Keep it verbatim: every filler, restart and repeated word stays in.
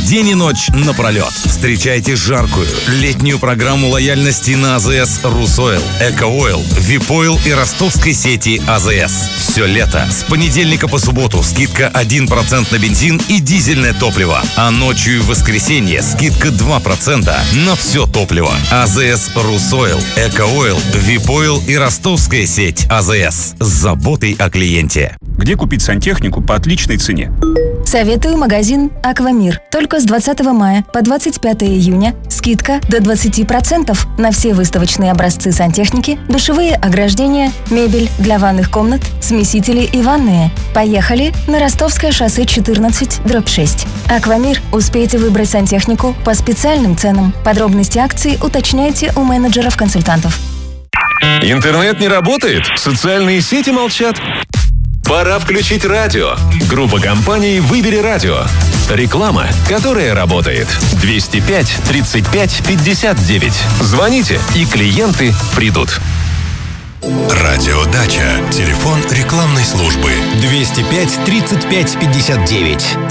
День и ночь напролет. Встречайте жаркую летнюю программу лояльности на АЗС «Русойл», «Экоойл», «Випойл» и ростовской сети АЗС. Все лето. С понедельника по субботу скидка один процент на бензин и дизельное топливо. А ночью и в воскресенье скидка два процента на все топливо. АЗС «Русойл», «Экоойл», «Випойл» и ростовская сеть АЗС. С заботой о клиенте. Где купить сантехнику по отличной цене? Советую магазин «Аквамир». Только с двадцатого мая по двадцать пятое июня скидка до двадцати процентов на все выставочные образцы сантехники, душевые ограждения, мебель для ванных комнат, смесители и ванные. Поехали на Ростовское шоссе четырнадцать, дробь шесть. «Аквамир». Успейте выбрать сантехнику по специальным ценам. Подробности акции уточняйте у менеджеров-консультантов. Интернет не работает? Социальные сети молчат? Пора включить радио. Группа компаний «Выбери радио». Реклама, которая работает. двести пять тридцать пять пятьдесят девять. Звоните, и клиенты придут. Радио Дача. Телефон рекламной службы. двести пять тридцать пять пятьдесят девять.